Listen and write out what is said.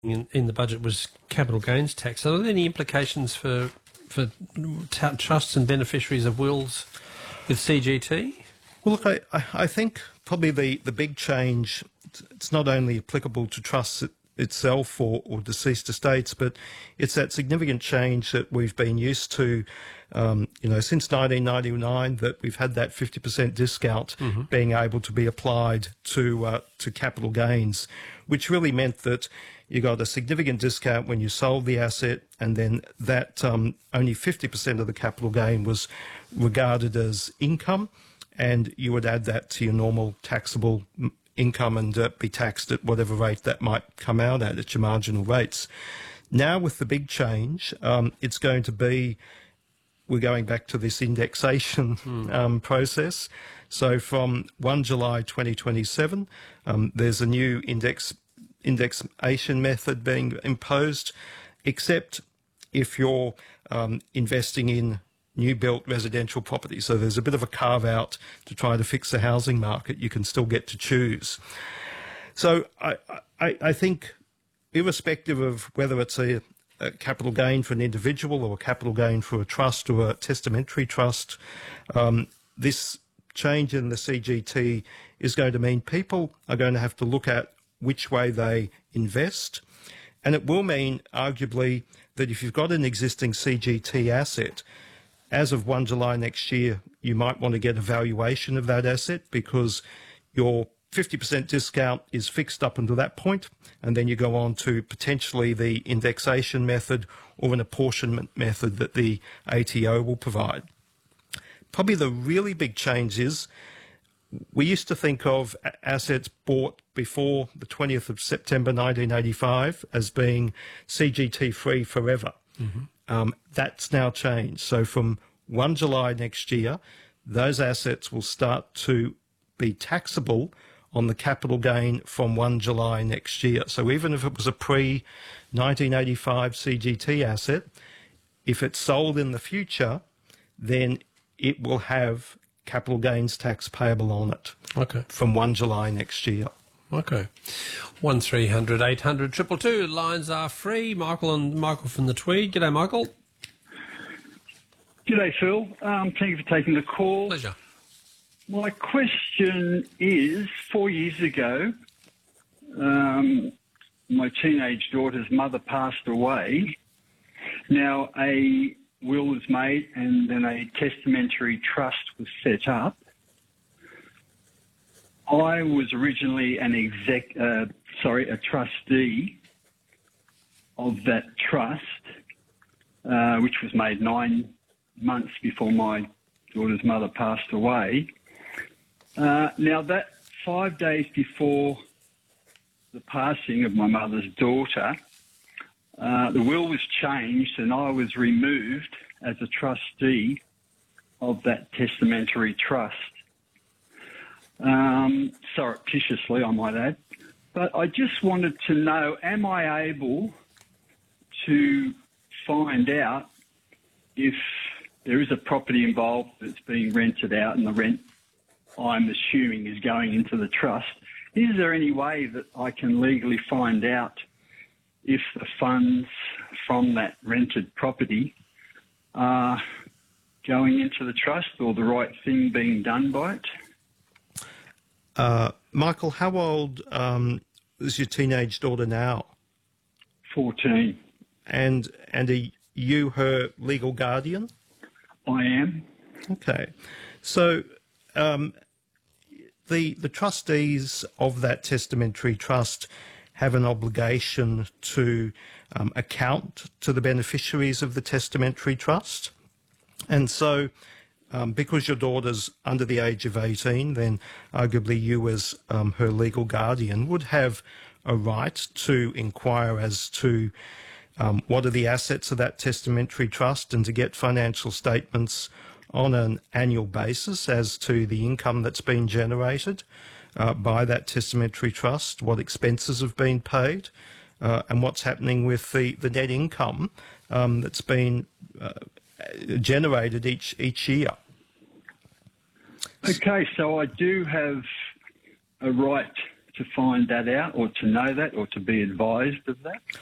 in the budget was capital gains tax. Are there any implications for trusts and beneficiaries of wills with CGT? Well, look, I think probably the big change, it's not only applicable to trusts itself or deceased estates, but it's that significant change that we've been used to, since 1999, that we've had that 50% discount being able to be applied to capital gains, which really meant that you got a significant discount when you sold the asset, and then that only 50% of the capital gain was regarded as income, and you would add that to your normal taxable income and be taxed at whatever rate that might come out at your marginal rates. Now with the big change, it's going to be, we're going back to this indexation process. So from 1 July 2027, there's a new indexation method being imposed, except if you're investing in new built residential property. So there's a bit of a carve out to try to fix the housing market. You can still get to choose. So I think irrespective of whether it's a capital gain for an individual or a capital gain for a trust or a testamentary trust, this change in the CGT is going to mean people are going to have to look at which way they invest. And it will mean, arguably, that if you've got an existing CGT asset, as of 1 July next year, you might want to get a valuation of that asset because your 50% discount is fixed up until that point, and then you go on to potentially the indexation method or an apportionment method that the ATO will provide. Probably the really big change is we used to think of assets bought before the 20th of September 1985 as being CGT free forever. That's now changed. So from 1 July next year, those assets will start to be taxable on the capital gain from 1 July next year. So even if it was a pre-1985 CGT asset, if it's sold in the future, then it will have capital gains tax payable on it. Okay. From 1 July next year. Okay. 1300 800 222. Lines are free. Michael from the Tweed. G'day, Michael. G'day, Phil. Thank you for taking the call. Pleasure. My question is, 4 years ago, my teenage daughter's mother passed away. Now, a will was made and then a testamentary trust was set up. I was originally a trustee of that trust, which was made 9 months before my daughter's mother passed away. Now, that 5 days before the passing of my mother's daughter, the will was changed and I was removed as a trustee of that testamentary trust. Surreptitiously, I might add. But I just wanted to know, am I able to find out if there is a property involved that's being rented out and the rent, I'm assuming, is going into the trust? Is there any way that I can legally find out if the funds from that rented property are going into the trust or the right thing being done by it? Michael, how old is your teenage daughter now? 14. And are you her legal guardian? I am. Okay. So the trustees of that testamentary trust have an obligation to account to the beneficiaries of the testamentary trust. And so because your daughter's under the age of 18, then arguably you as her legal guardian would have a right to inquire as to what are the assets of that testamentary trust and to get financial statements on an annual basis as to the income that's been generated by that testamentary trust, what expenses have been paid, and what's happening with the net income that's been generated each year. Okay, so I do have a right to find that out, or to know that, or to be advised of that?